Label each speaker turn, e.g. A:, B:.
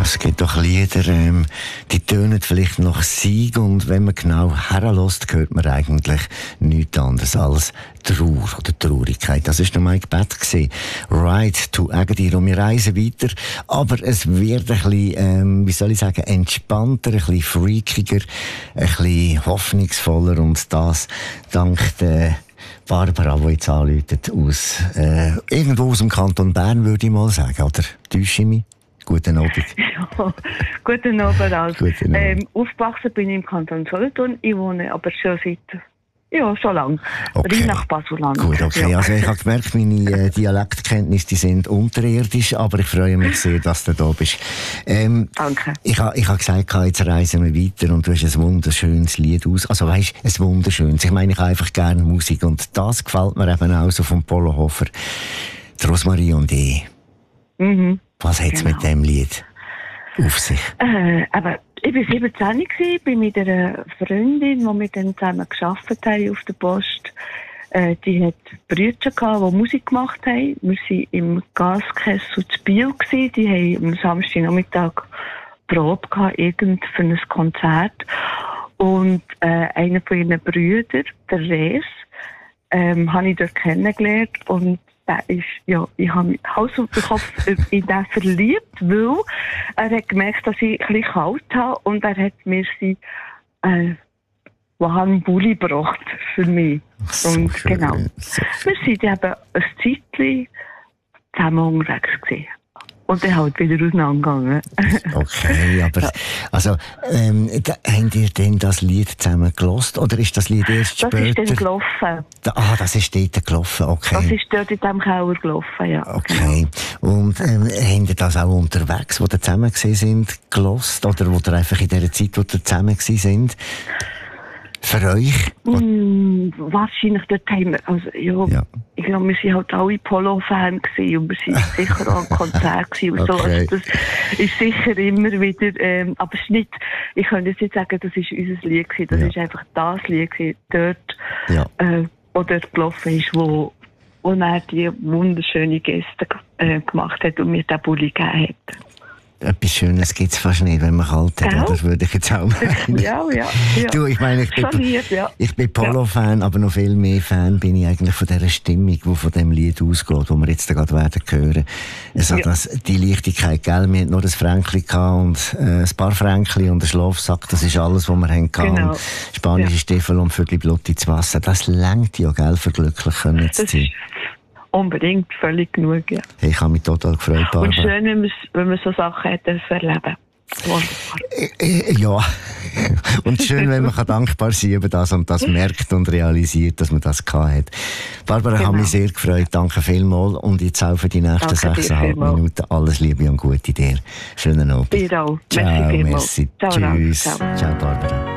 A: es gibt doch Lieder, die tönen vielleicht nach Sieg und wenn man genau herlässt, hört man eigentlich nichts anderes als Trauer oder Traurigkeit. Das war der Mike Batt. Ride to Agadir. Und wir reisen weiter, aber es wird ein bisschen, wie soll ich sagen, entspannter, ein bisschen freakiger, ein bisschen hoffnungsvoller und das dank der Barbara, die jetzt anruft, irgendwo aus dem Kanton Bern, würde ich mal sagen, oder? Täusche ich mich? Guten Abend.
B: Ja, guten Abend. Also.
A: Guten Abend.
B: Aufgewachsen bin ich im Kanton Solothurn. Ich wohne aber schon schon lange.
A: Okay.
B: Nach Basuland.
A: Gut, okay.
B: Ja.
A: Also ich habe gemerkt, meine Dialektkenntnisse, die sind unterirdisch, aber ich freue mich sehr, dass du da bist.
B: Danke.
A: Ich habe gesagt, jetzt reisen wir weiter und du hast ein wunderschönes Lied aus. Also weisst, ein wunderschönes. Ich meine, ich habe einfach gerne Musik und das gefällt mir eben auch so von Polo Hofer. Die Rosmarie und ich.
B: Mhm.
A: Was hat es mit dem Lied auf sich?
B: Aber ich war 17 gewesen, bin mit einer Freundin, die wir dann zusammen gearbeitet haben auf der Post. Die hat Brüder gehabt, die Musik gemacht haben. Wir waren im Gaskessel zu Biel gewesen. Die haben am Samstagnachmittag Probe gehabt, für ein Konzert. Und einer von ihren Brüdern, der Rees, habe ich dort kennengelernt und der ist, ja, ich habe mich Hals über Kopf in den verliebt, weil er hat gemerkt, dass ich ein bisschen kalt habe und er hat mir Bulli gebracht für mich.
A: So
B: und
A: schön,
B: genau.
A: so
B: Wir sind eben ein Zeitchen zusammen unterwegs gewesen. Und dann halt wieder auseinandergegangen.
A: Okay, aber also, habt ihr denn das Lied zusammen gelost oder ist das Lied erst später?
B: Das ist dann gelaufen.
A: Das ist dort gelaufen, okay.
B: Das ist dort in diesem Keller gelaufen, ja.
A: Okay. Und habt ihr das auch unterwegs, wo ihr zusammen gewesen sind, gelost? Oder wo ihr einfach in der Zeit, wo ihr zusammen gewesen sind? Für euch?
B: Wahrscheinlich dort haben wir, also, ja. Ich glaube, wir waren halt alle Polo-Fans gewesen und wir waren sicher auch am Konzert gewesen und so.
A: Okay.
B: Also das ist sicher immer wieder, aber es ist nicht, ich könnte jetzt nicht sagen, das ist unser Lied gewesen, das ist einfach das Lied gewesen, dort, wo dort gelaufen ist, wo er die wunderschöne Gäste gemacht hat und mir den Bulli gegeben hat.
A: Etwas Schönes gibt es fast nicht, wenn man kalt hat.
B: Ja.
A: Das würde ich jetzt auch meinen.
B: Ja.
A: Du, ich meine, ich bin Polo-Fan, aber noch viel mehr Fan bin ich eigentlich von dieser Stimmung, die von dem Lied ausgeht, das wir jetzt gerade werden hören. Also die Leichtigkeit, gell? Wir hatten nur ein Fränkli und ein paar Fränkli und einen Schlafsack, das ist alles, was wir haben.
B: Genau.
A: Spanische Stiefel und Vögel Blut ins Wasser. Das reicht ja, gell, für glücklich können zu sein.
B: Unbedingt, völlig genug, ja.
A: Ich habe mich total gefreut, Barbara.
B: Und schön, wenn man so Sachen hat, das erleben. Wunderbar.
A: Ja. Und schön, wenn man dankbar sein kann über das und das merkt und realisiert, dass man das hat. Barbara, habe mich sehr gefreut. Danke vielmals. Und jetzt auch für die nächsten 6,5 Minuten. Alles Liebe und Gute dir. Schönen Abend.
B: Dir auch.
A: Ciao, merci.
B: Ciao,
A: Tschüss.
B: ciao.
A: Ciao, Barbara.